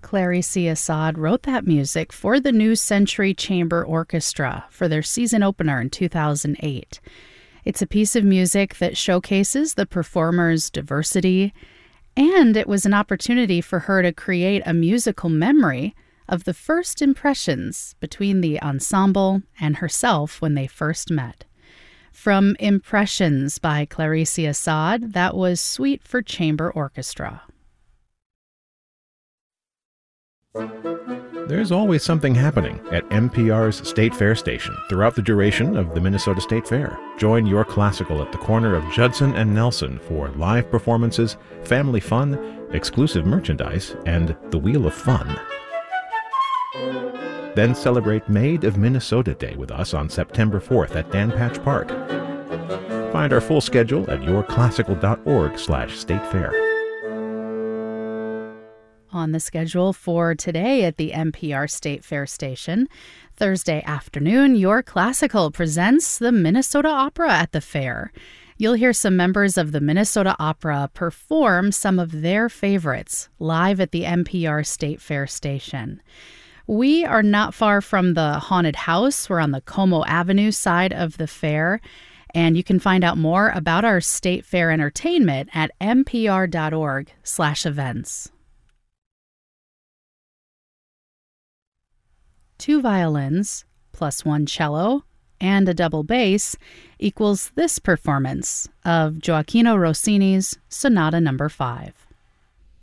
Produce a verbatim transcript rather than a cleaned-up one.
Clarice Assad wrote that music for the New Century Chamber Orchestra for their season opener in two thousand eight. It's a piece of music that showcases the performer's diversity, and it was an opportunity for her to create a musical memory of the first impressions between the ensemble and herself when they first met. From Impressions by Clarice Assad, that was Suite for Chamber Orchestra. There's always something happening at N P R's State Fair station throughout the duration of the Minnesota State Fair. Join Your Classical at the corner of Judson and Nelson for live performances, family fun, exclusive merchandise, and the Wheel of Fun. Then celebrate Made of Minnesota Day with us on September fourth at Dan Patch Park. Find our full schedule at yourclassical.org slash state fair. On the schedule for today at the N P R State Fair station, Thursday afternoon, Your Classical presents the Minnesota Opera at the fair. You'll hear some members of the Minnesota Opera perform some of their favorites live at the N P R State Fair station. We are not far from the Haunted House. We're on the Como Avenue side of the fair, and you can find out more about our State Fair entertainment at npr.org slash events. Two violins plus one cello and a double bass equals this performance of Gioacchino Rossini's Sonata Number five.